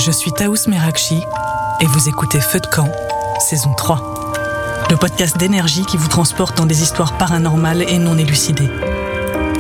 Je suis Taous Merakchi et vous écoutez Feu de camp, saison 3. Le podcast d'énergie qui vous transporte dans des histoires paranormales et non élucidées.